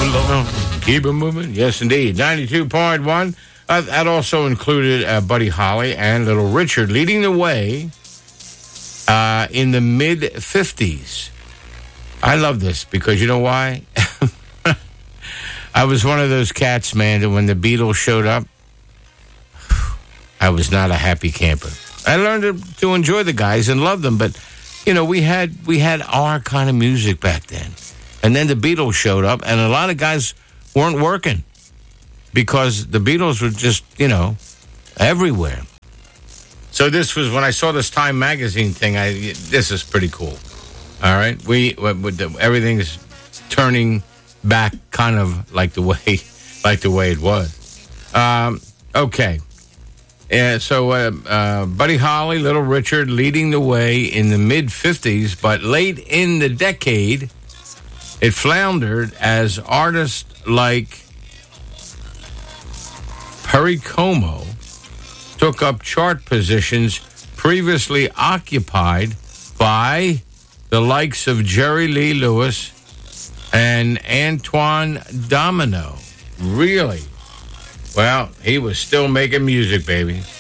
Keep it moving. Yes, indeed. 92.1. That also included Buddy Holly and Little Richard leading the way in the mid-50s. I love this because you know why? I was one of those cats, man, that when the Beatles showed up, I was not a happy camper. I learned to enjoy the guys and love them, but, you know, we had our kind of music back then. And then the Beatles showed up, and a lot of guys weren't working because the Beatles were just, you know, everywhere. So this was, when I saw this Time magazine thing, this is pretty cool. All right? Everything's turning back kind of like the way it was. Okay. So Buddy Holly, Little Richard leading the way in the mid-50s, but late in the decade, it floundered as artists like Perry Como took up chart positions previously occupied by the likes of Jerry Lee Lewis and Antoine Domino. Really? Well, he was still making music, baby.